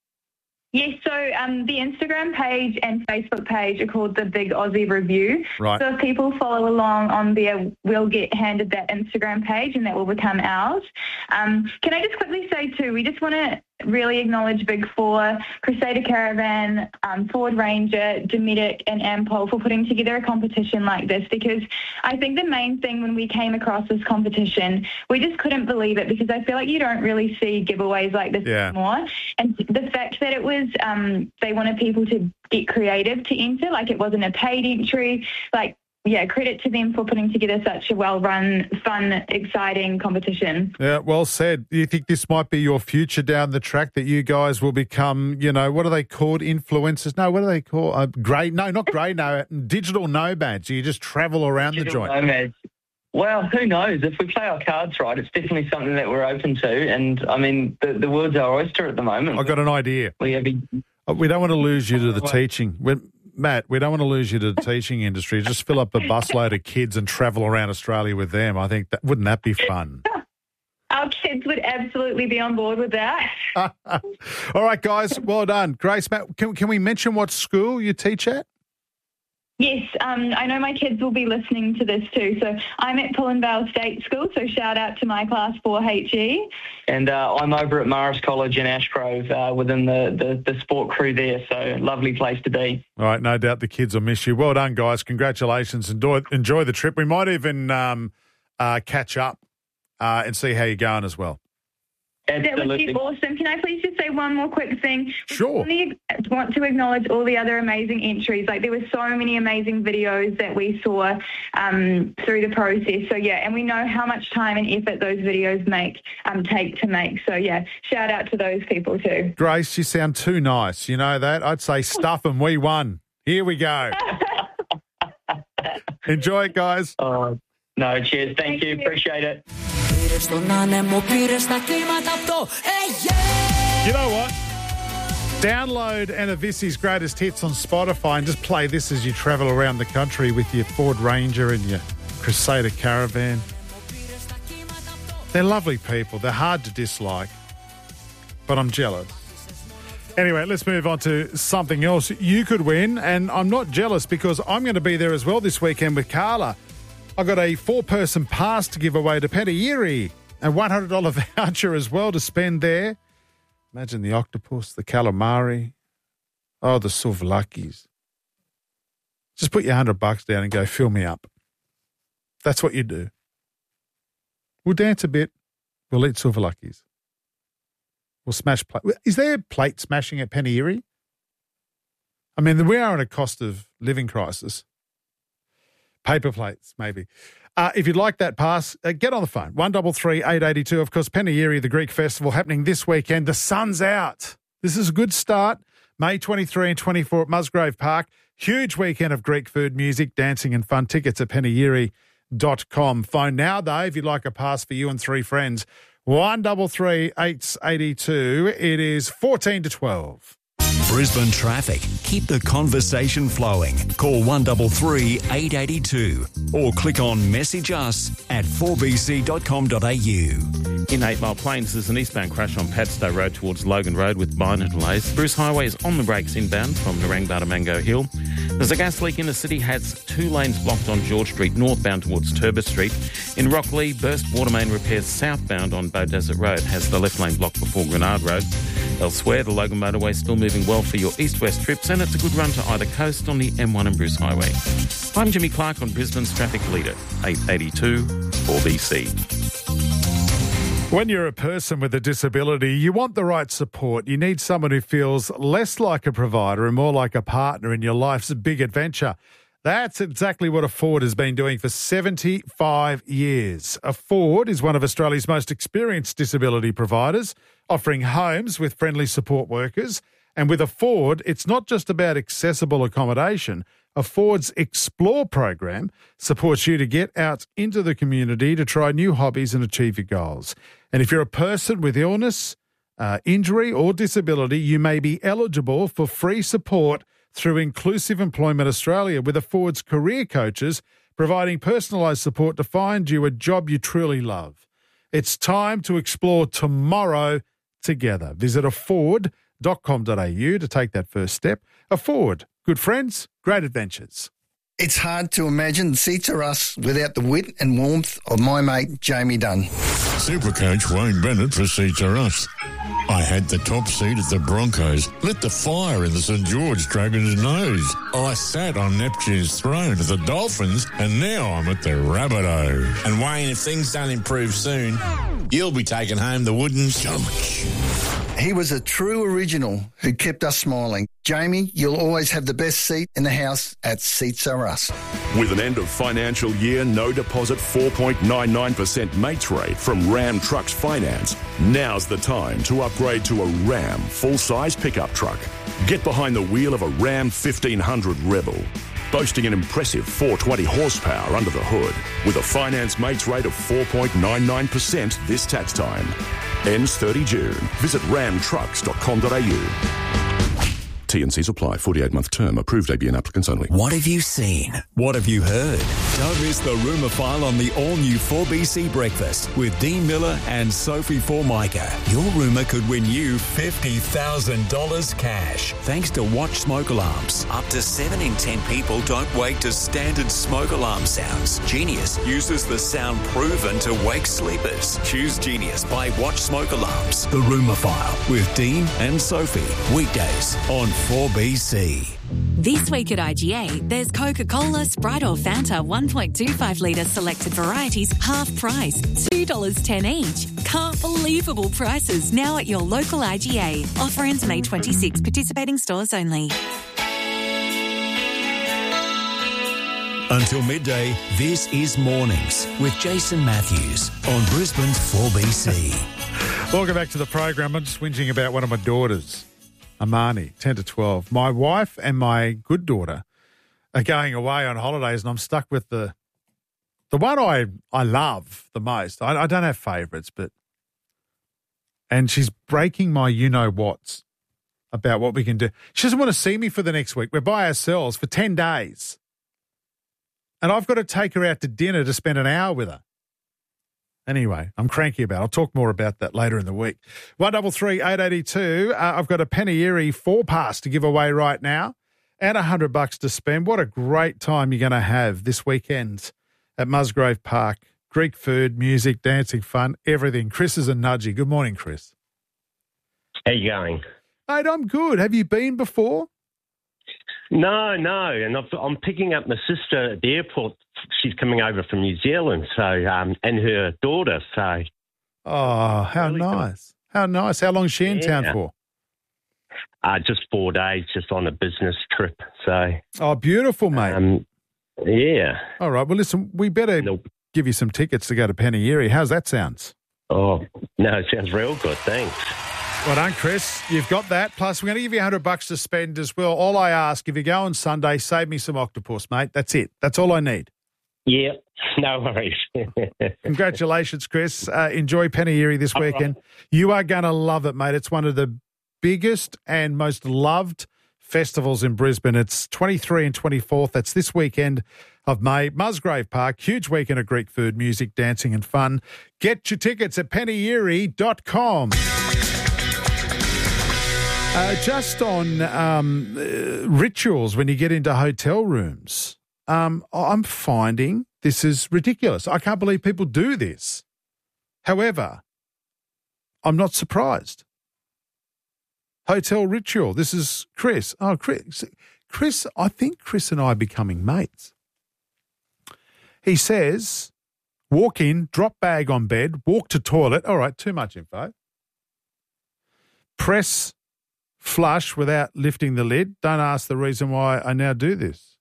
Yes, so um, the Instagram page and Facebook page are called the Big Aussie Review. Right. So if people follow along on there, we'll get handed that Instagram page and that will become ours. Um, can I just quickly say too, we just want to really acknowledge Big Four, Crusader Caravan, um, Ford Ranger, Dometic and Ampol for putting together a competition like this, because I think the main thing when we came across this competition, we just couldn't believe it, because I feel like you don't really see giveaways like this yeah. anymore. And the fact that it was, um, they wanted people to get creative to enter, like it wasn't a paid entry, like, yeah, credit to them for putting together such a well-run, fun, exciting competition. Yeah, well said. Do you think this might be your future down the track, that you guys will become, you know, what are they called? Influencers? No, what are they called? Uh, grey? No, not grey, no, digital nomads. You just travel around digital the joint. Nomads. Well, who knows? If we play our cards right, it's definitely something that we're open to. And, I mean, the, the world's our oyster at the moment. I've got an idea. We, have a... we don't want to lose you to the teaching. We're, Matt, we don't want to lose you to the teaching industry. Just fill up a busload of kids and travel around Australia with them. I think that wouldn't that be fun? Our kids would absolutely be on board with that. All right, guys, well done. Grace, Matt, can, can we mention what school you teach at? Yes, um, I know my kids will be listening to this too. So I'm at Pullenvale State School, so shout out to my class four H E. And uh, I'm over at Morris College in Ashgrove uh, within the, the, the sport crew there, so lovely place to be. All right, no doubt the kids will miss you. Well done, guys. Congratulations. Enjoy, enjoy the trip. We might even um, uh, catch up uh, and see how you're going as well. Absolutely. That would be awesome. Can I please just say one more quick thing? Sure. I want to acknowledge all the other amazing entries. Like, there were so many amazing videos that we saw um, through the process. So, yeah, and we know how much time and effort those videos make um, take to make. So, yeah, shout out to those people too. Grace, you sound too nice. You know that? I'd say stuff them. We won. Here we go. Enjoy it, guys. Oh, no, cheers. Thank, Thank you. you. Appreciate it. You know what? Download Anavisi's greatest hits on Spotify and just play this as you travel around the country with your Ford Ranger and your Crusader Caravan. They're lovely people. They're hard to dislike, but I'm jealous. Anyway, let's move on to something else you could win, and I'm not jealous because I'm going to be there as well this weekend with Carla. I've got a four-person pass to give away to Pettieri, a one hundred dollars voucher as well to spend there. Imagine the octopus, the calamari, oh, the souvlaki's. Just put your one hundred bucks down and go, fill me up. That's what you do. We'll dance a bit. We'll eat silver luckies. We'll smash plate. Is there plate smashing at Penny-Erie? I mean, we are in a cost of living crisis. Paper plates, maybe. Uh, if you'd like that pass, uh, get on the phone. one three three, eight eight two. Of course, Penny-Erie, the Greek festival, happening this weekend. The sun's out. This is a good start. May twenty-three and twenty-four at Musgrave Park. Huge weekend of Greek food, music, dancing and fun. Tickets at penny erie dot com. Phone now, though, if you'd like a pass for you and three friends. one three three, eight eight two. It is fourteen to twelve. Brisbane traffic. Keep the conversation flowing. Call one three three, eight eight two or click on message us at four b c dot com dot a u. In Eight Mile Plains, there's an eastbound crash on Padstow Road towards Logan Road with minor delays. Bruce Highway is on the brakes inbound from Narangba Mango Hill. There's a gas leak in the city, has two lanes blocked on George Street, northbound towards Turbo Street. In Rockley, burst water main repairs southbound on Bow Desert Road has the left lane blocked before Grenard Road. Elsewhere, the Logan motorway is still moving well for your east-west trips, and it's a good run to either coast on the M one and Bruce Highway. I'm Jimmy Clark on Brisbane's traffic leader, eight eighty-two four B C. When you're a person with a disability, you want the right support. You need someone who feels less like a provider and more like a partner in your life's big adventure. That's exactly what Afford has been doing for seventy-five years. Afford is one of Australia's most experienced disability providers, offering homes with friendly support workers. And with Afford, it's not just about accessible accommodation. Afford's Explore program supports you to get out into the community to try new hobbies and achieve your goals. And if you're a person with illness, uh, injury or disability, you may be eligible for free support through Inclusive Employment Australia with Afford's career coaches, providing personalised support to find you a job you truly love. It's time to explore tomorrow together. Visit afford dot com dot a u to take that first step. Afford. Good friends, great adventures. It's hard to imagine Seats Are Us without the wit and warmth of my mate Jamie Dunn. Supercoach Wayne Bennett for Seats Are Us. I had the top seat at the Broncos, lit the fire in the St George Dragons' nose. I sat on Neptune's throne at the Dolphins, and now I'm at the Rabbitohs. And Wayne, if things don't improve soon, you'll be taking home the wooden coach. He was a true original who kept us smiling. Jamie, you'll always have the best seat in the house at Seats Are Us. With an end of financial year, no deposit four point nine nine percent mates rate from Ram Trucks Finance, now's the time to upgrade to a Ram full-size pickup truck. Get behind the wheel of a Ram fifteen hundred Rebel, boasting an impressive four hundred twenty horsepower under the hood, with a finance mates rate of four point nine nine percent this tax time. Ends thirty June. Visit ram trucks dot com dot a u. T and Cs apply. forty-eight month term. Approved A B N applicants only. What have you seen? What have you heard? Don't miss the rumour file on the all-new four B C Breakfast with Dean Miller and Sophie Formica. Your rumour could win you fifty thousand dollars cash. Thanks to Watch Smoke Alarms. Up to seven in ten people don't wake to standard smoke alarm sounds. Genius uses the sound proven to wake sleepers. Choose Genius by Watch Smoke Alarms. The rumour file with Dean and Sophie. Weekdays on four B C. This week at I G A, there's Coca-Cola, Sprite or Fanta one point two five litre selected varieties, half price, two dollars ten each. Can't believable prices now at your local I G A. Offer ends May twenty-sixth, participating stores only. Until midday, this is Mornings with Jason Matthews on Brisbane's four B C. Welcome back to the program. I'm just whinging about one of my daughters, Amani, ten to twelve. My wife and my good daughter are going away on holidays, and I'm stuck with the the one I, I love the most. I, I don't have favourites, but... And she's breaking my you-know-whats about what we can do. She doesn't want to see me for the next week. We're by ourselves for ten days. And I've got to take her out to dinner to spend an hour with her. Anyway, I'm cranky about it. I'll talk more about that later in the week. one three three, eight eight two. Uh, I've got a Penny-Erie four-pass to give away right now and a hundred bucks to spend. What a great time you're going to have this weekend at Musgrave Park. Greek food, music, dancing, fun, everything. Chris is a nudgy. Good morning, Chris. How you going? Mate, I'm good. Have you been before? No, no, and I've, I'm picking up my sister at the airport. She's coming over from New Zealand, so um, and her daughter. So, oh, how really nice! Good. How nice! How long is she in yeah. town for? Uh, just four days, just on a business trip. So, oh, beautiful, mate. Um, yeah. All right. Well, listen, we better nope. give you some tickets to go to Panegyri. How's that sound? Oh, no, it sounds real good. Thanks. Well done, Chris. You've got that. Plus, we're going to give you a hundred bucks to spend as well. All I ask, if you go on Sunday, save me some octopus, mate. That's it. That's all I need. Yeah, no worries. Congratulations, Chris. Uh, enjoy Panegyri this weekend. Right. You are going to love it, mate. It's one of the biggest and most loved festivals in Brisbane. It's twenty-third and twenty-fourth. That's this weekend of May. Musgrave Park, huge weekend of Greek food, music, dancing and fun. Get your tickets at panegyri dot com. Uh, just on um, uh, rituals when you get into hotel rooms, um, I'm finding this is ridiculous. I can't believe people do this. However, I'm not surprised. Hotel ritual. This is Chris. Oh, Chris. Chris, I think Chris and I are becoming mates. He says, walk in, drop bag on bed, walk to toilet. All right, too much info. Press flush without lifting the lid. Don't ask the reason why I now do this.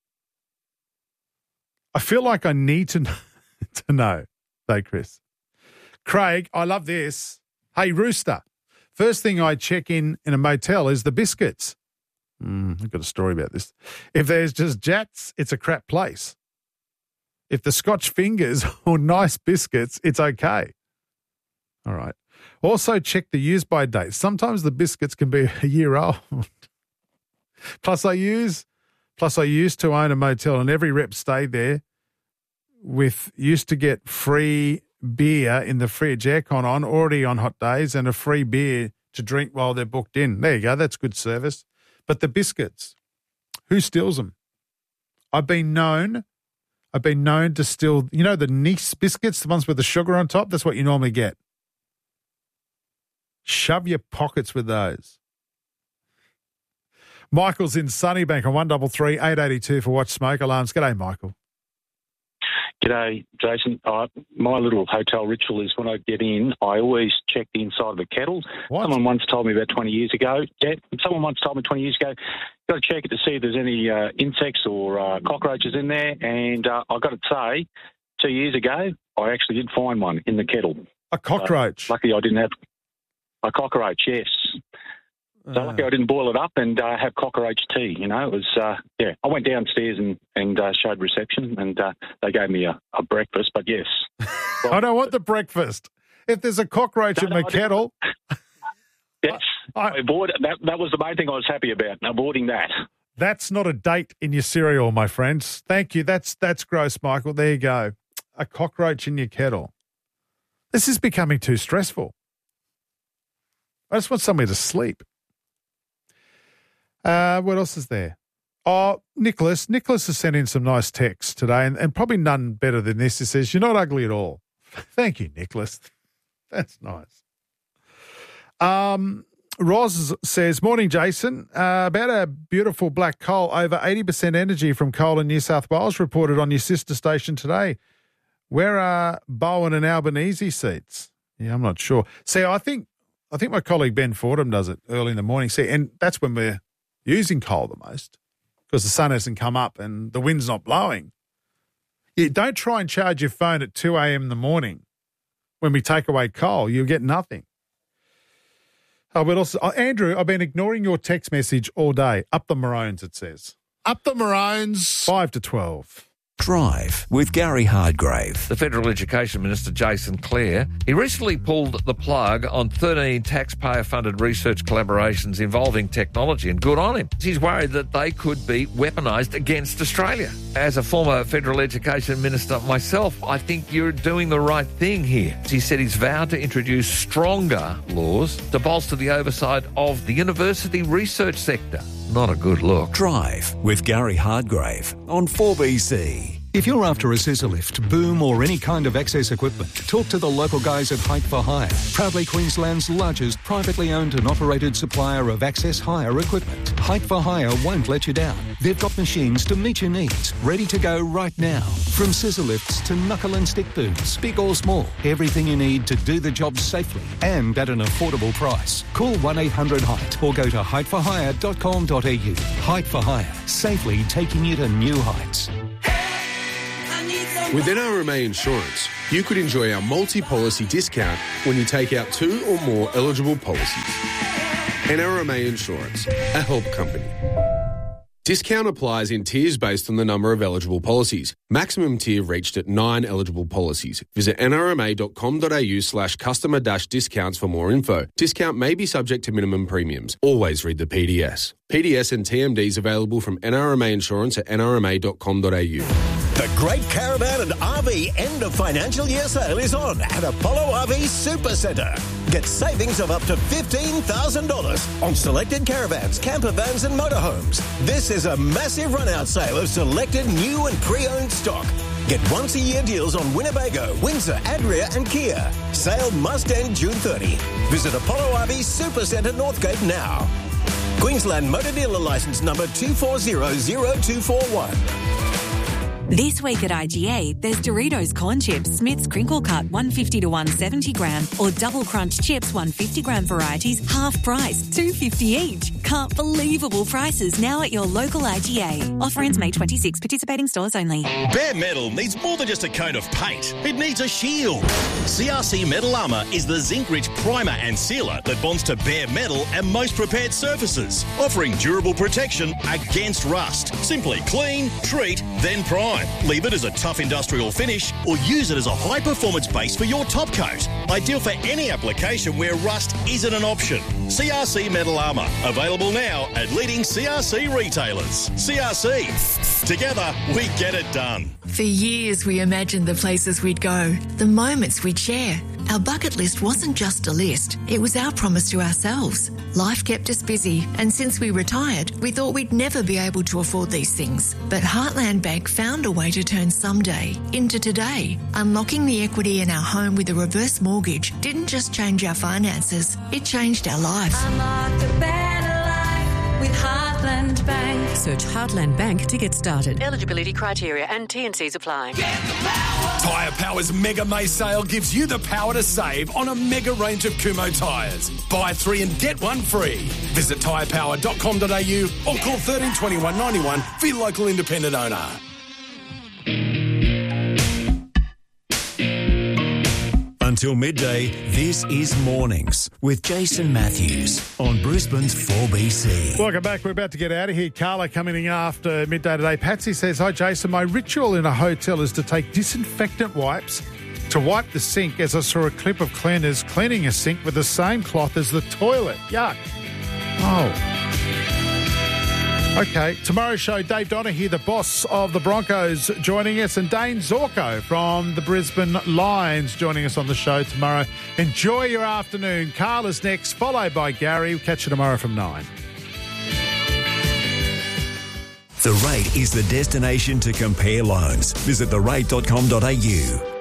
I feel like I need to know, to know, though, Chris. Craig, I love this. Hey, Rooster. First thing I check in in a motel is the biscuits. Mm, I've got a story about this. If there's just jats, it's a crap place. If the Scotch fingers or nice biscuits, it's okay. All right. Also check the use by date. Sometimes the biscuits can be a year old. Plus I use, plus I used to own a motel and every rep stayed there with, used to get free beer in the fridge, aircon on, already on hot days, and a free beer to drink while they're booked in. There you go. That's good service. But the biscuits, who steals them? I've been known, I've been known to steal, you know, the Nice biscuits, the ones with the sugar on top? That's what you normally get. Shove your pockets with those. Michael's in Sunnybank on one double three eight eighty two for Watch Smoke Alarms. G'day, Michael. G'day, Jason. Uh, my little hotel ritual is when I get in, I always check the inside of the kettle. What? Someone once told me about twenty years ago. Yeah, someone once told me twenty years ago, got to check it to see if there's any uh, insects or uh, cockroaches in there. And uh, I've got to say, two years ago, I actually did find one in the kettle. A cockroach? Uh, luckily, I didn't have a cockroach, yes. So uh. lucky I didn't boil it up and uh, have cockroach tea, you know. It was, uh, yeah, I went downstairs and, and uh, showed reception and uh, they gave me a, a breakfast, but yes. Well, I don't want the breakfast. If there's a cockroach no, in no, my I kettle. Yes, I, I avoided, that, that was the main thing I was happy about, avoiding that. That's not a date in your cereal, my friends. Thank you. That's, that's gross, Michael. There you go. A cockroach in your kettle. This is becoming too stressful. I just want somewhere to sleep. Uh, what else is there? Oh, Nicholas. Nicholas has sent in some nice texts today, and, and probably none better than this. He says, you're not ugly at all. Thank you, Nicholas. That's nice. Um, Roz says, morning, Jason. Uh, about a beautiful black coal, over eighty percent energy from coal in New South Wales reported on your sister station today. Where are Bowen and Albanese seats? Yeah, I'm not sure. See, I think I think my colleague Ben Fordham does it early in the morning. See, and that's when we're using coal the most because the sun hasn't come up and the wind's not blowing. You don't try and charge your phone at two a.m. in the morning when we take away coal. You'll get nothing. Oh, but also, oh, Andrew, I've been ignoring your text message all day. Up the Maroons, it says. Up the Maroons. Five to twelve. Drive with Gary Hardgrave. The Federal Education Minister, Jason Clare, he recently pulled the plug on thirteen taxpayer-funded research collaborations involving technology, and good on him. He's worried that they could be weaponised against Australia. As a former Federal Education Minister myself, I think you're doing the right thing here. He said he's vowed to introduce stronger laws to bolster the oversight of the university research sector. Not a good look. Drive with Gary Hardgrave on four B C. If you're after a scissor lift, boom or any kind of access equipment, talk to the local guys at Height for Hire, proudly Queensland's largest privately owned and operated supplier of access hire equipment. Height for Hire won't let you down. They've got machines to meet your needs, ready to go right now. From scissor lifts to knuckle and stick booms, big or small, everything you need to do the job safely and at an affordable price. Call one eight hundred height or go to height for hire dot com dot a u. Height for Hire, safely taking you to new heights. With N R M A Insurance, you could enjoy our multi-policy discount when you take out two or more eligible policies. N R M A Insurance, a help company. Discount applies in tiers based on the number of eligible policies. Maximum tier reached at nine eligible policies. Visit n r m a dot com dot a u slash customer dash discounts for more info. Discount may be subject to minimum premiums. Always read the P D S. P D S and T M Ds available from N R M A Insurance at n r m a dot com dot a u. The Great Caravan and R V End of Financial Year Sale is on at Apollo R V Super Centre. Get savings of up to fifteen thousand dollars on selected caravans, camper vans and motorhomes. This is a massive run-out sale of selected new and pre-owned stock. Get once-a-year deals on Winnebago, Windsor, Adria and Kia. Sale must end June thirtieth. Visit Apollo R V Super Centre Northgate now. Queensland Motor Dealer Licence number two four zero zero two four one. This week at I G A, there's Doritos Corn Chips, Smith's Crinkle Cut one fifty to one seventy gram, or Double Crunch Chips one fifty gram varieties, half price, two fifty each. Can't believable prices now at your local I G A. Offer ends May twenty-sixth, participating stores only. Bare metal needs more than just a coat of paint. It needs a shield. C R C Metal Armour is the zinc-rich primer and sealer that bonds to bare metal and most prepared surfaces, offering durable protection against rust. Simply clean, treat, then prime. Leave it as a tough industrial finish or use it as a high-performance base for your top coat. Ideal for any application where rust isn't an option. C R C Metal Armour. Available now at leading C R C retailers. C R C. Together, we get it done. For years, we imagined the places we'd go, the moments we'd share. Our bucket list wasn't just a list, it was our promise to ourselves. Life kept us busy, and since we retired, we thought we'd never be able to afford these things. But Heartland Bank found a way to turn someday into today. Unlocking the equity in our home with a reverse mortgage didn't just change our finances, it changed our lives. Unlock a better life with Heartland Bank. Search Heartland Bank to get started. Eligibility criteria and T and Cs apply. Tyre Power's Mega May sale gives you the power to save on a mega range of Kumho tyres. Buy three and get one free. Visit tyre power dot com dot a u or call thirteen twenty-one ninety-one for your local independent owner. Until midday, this is Mornings with Jason Matthews on Brisbane's four B C. Welcome back. We're about to get out of here. Carla coming in after midday today. Patsy says, hi, Jason. My ritual in a hotel is to take disinfectant wipes to wipe the sink as I saw a clip of cleaners cleaning a sink with the same cloth as the toilet. Yuck. Oh. Okay, tomorrow's show, Dave Donaghy, the boss of the Broncos, joining us, and Dane Zorko from the Brisbane Lions joining us on the show tomorrow. Enjoy your afternoon. Carla's next, followed by Gary. We'll catch you tomorrow from nine. The Rate is the destination to compare loans. Visit the rate dot com dot a u.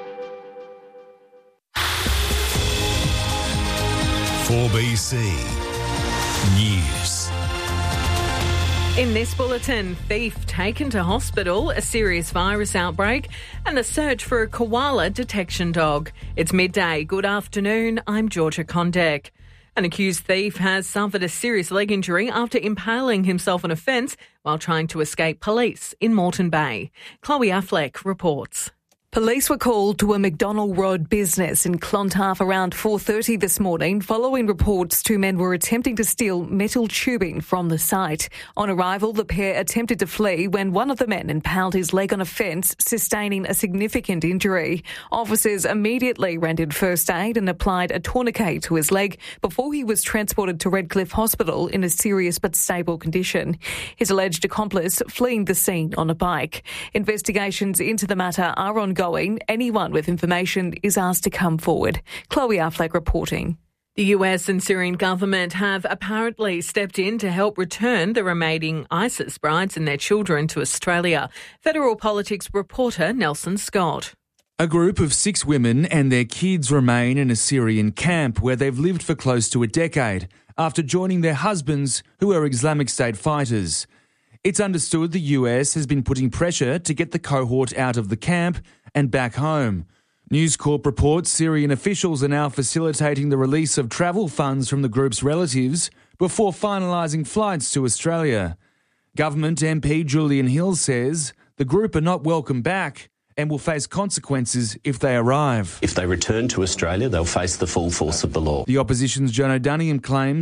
four B C News. In this bulletin, thief taken to hospital, a serious virus outbreak, and the search for a koala detection dog. It's midday. Good afternoon. I'm Georgia Condek. An accused thief has suffered a serious leg injury after impaling himself on a fence while trying to escape police in Moreton Bay. Chloe Affleck reports. Police were called to a McDonald Road business in Clontarf around four thirty this morning following reports two men were attempting to steal metal tubing from the site. On arrival, the pair attempted to flee when one of the men impaled his leg on a fence, sustaining a significant injury. Officers immediately rendered first aid and applied a tourniquet to his leg before he was transported to Redcliffe Hospital in a serious but stable condition. His alleged accomplice fleeing the scene on a bike. Investigations into the matter are ongoing. Anyone with information is asked to come forward. Chloe Affleck reporting. The U S and Syrian government have apparently stepped in to help return the remaining ISIS brides and their children to Australia. Federal Politics reporter Nelson Scott. A group of six women and their kids remain in a Syrian camp where they've lived for close to a decade after joining their husbands, who are Islamic State fighters. It's understood the U S has been putting pressure to get the cohort out of the camp and back home. News Corp reports Syrian officials are now facilitating the release of travel funds from the group's relatives before finalising flights to Australia. Government M P Julian Hill says the group are not welcome back and will face consequences if they arrive. If they return to Australia, they'll face the full force of the law. The opposition's Jono Dunningham claims